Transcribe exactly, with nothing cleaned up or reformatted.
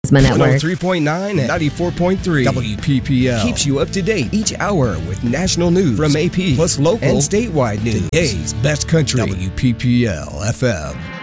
Plasma Network. three point nine and ninety-four point three W P P L keeps you up to date each hour with national news from A P, plus local and statewide news. Today's best country, W P P L F M.